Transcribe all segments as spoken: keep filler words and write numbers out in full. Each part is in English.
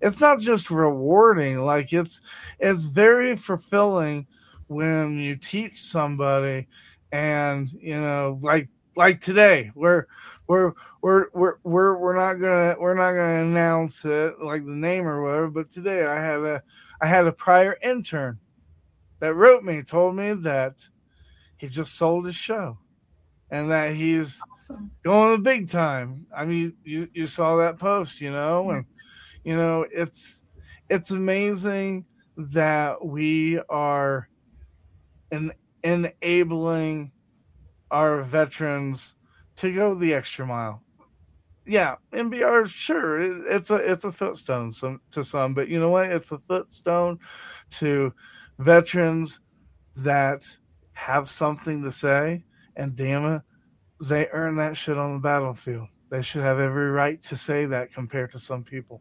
it's not just rewarding. Like it's it's very fulfilling when you teach somebody, and you know, like like today, we're we're we're we're we're we're not gonna we're not gonna announce it like the name or whatever. But today, I had a I had a prior intern that wrote me, told me that he just sold his show and that he's Awesome. going the big time. I mean, you, you saw that post, you know, and you know, it's it's amazing that we are en- enabling our veterans to go the extra mile. Yeah, N B R, sure, it, it's a it's a footstone some, to some, but you know what? It's a footstone to veterans that have something to say, and damn it, they earn that shit on the battlefield. They should have every right to say that compared to some people.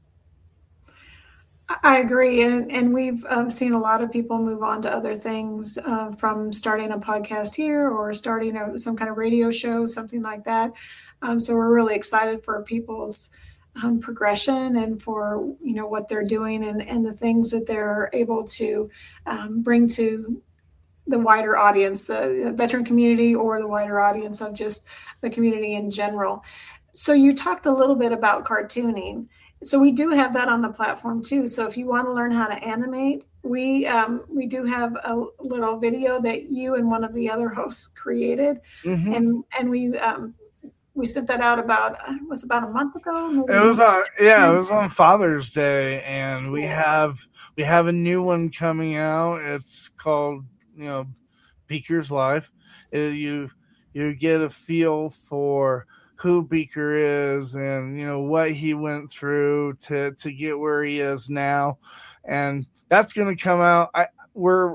I agree, and and we've um, seen a lot of people move on to other things, uh, from starting a podcast here or starting a, some kind of radio show, something like that. Um, so we're really excited for people's um, progression and for you know what they're doing and and the things that they're able to um, bring to the wider audience, the veteran community, or the wider audience of just the community in general. So you talked a little bit about cartooning. So we do have that on the platform too. So if you want to learn how to animate, we um, we do have a little video that you and one of the other hosts created, Mm-hmm. and and we um, we sent that out about it was about a month ago. Maybe It was on yeah, it was on Father's Day, and we have we have a new one coming out. It's called you know Beaker's Life. It, you you get a feel for who Beaker is and you know what he went through to to get where he is now, and that's going to come out. I we're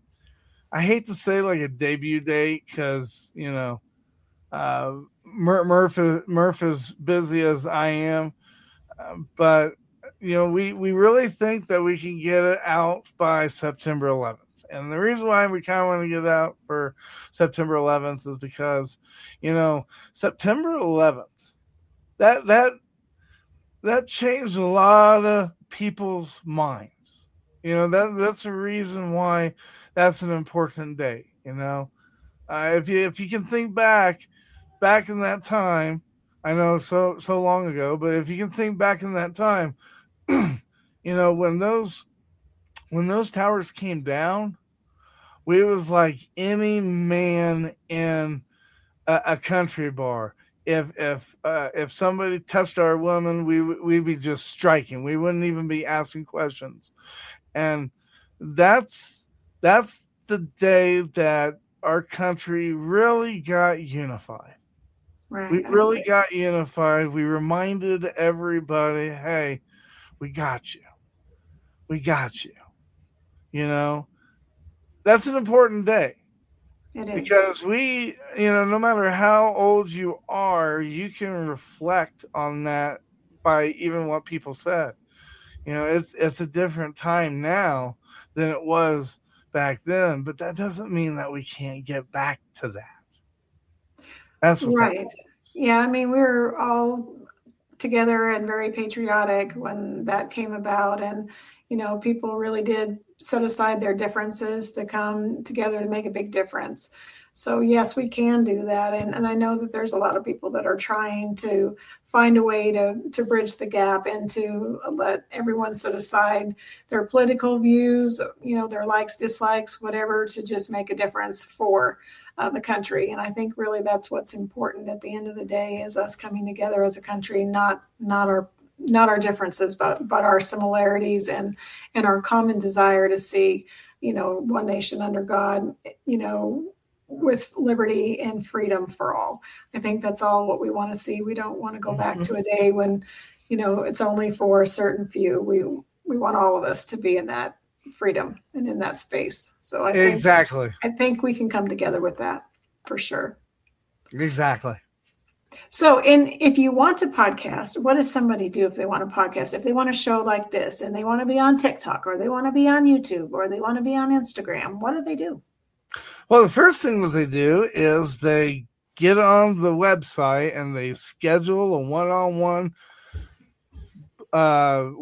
I hate to say like a debut date because you know uh, Mur- Murph is, Murph is busy as I am, uh, but you know we we really think that we can get it out by September eleventh. And the reason why we kind of want to get it out for September eleventh is because, you know, September eleventh, that that that changed a lot of people's minds. You know, that that's the reason why that's an important day. You know, uh, if you if you can think back, back in that time, I know so so long ago, but if you can think back in that time, you know, when those when those towers came down. We was like any man in a, a country bar. If if uh, if somebody touched our woman, we we'd be just striking. We wouldn't even be asking questions, and that's that's the day that our country really got unified. right. We really got unified. We reminded everybody, "Hey, we got you. We got you." You know. That's an important day. It is. Because we, you know, no matter how old you are, you can reflect on that by even what people said. You know, it's it's a different time now than it was back then, but that doesn't mean that we can't get back to that. That's what right. that means. Yeah, I mean, we were all together and very patriotic when that came about, and you know, people really did set aside their differences to come together to make a big difference. So yes, we can do that, and and I know that there's a lot of people that are trying to find a way to to bridge the gap and to let everyone set aside their political views, you know, their likes, dislikes, whatever, to just make a difference for uh, the country. And I think really that's what's important at the end of the day is us coming together as a country, not not our not our differences, but but our similarities and and our common desire to see, you know, one nation under God, you know, with liberty and freedom for all. I think that's all what we want to see. We don't want to go back to a day when, you know, it's only for a certain few. We we want all of us to be in that freedom and in that space. So I think Exactly. I think we can come together with that for sure. Exactly. So, and if you want to podcast, what does somebody do if they want to podcast? If they want a show like this and they want to be on TikTok or they want to be on YouTube or they want to be on Instagram, what do they do? Well, the first thing that they do is they get on the website and they schedule a one-on-one uh,